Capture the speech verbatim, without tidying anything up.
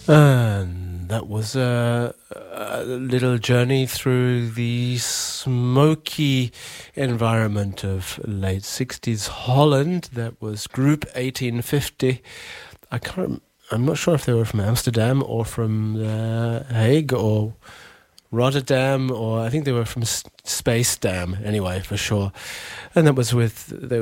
And that was a, a little journey through the smoky environment of late sixties Holland. That was Group eighteen fifty. I can't. I'm not sure if they were from Amsterdam or from The Hague or Rotterdam, or I think they were from S- Space Dam. Anyway, for sure. And that was with they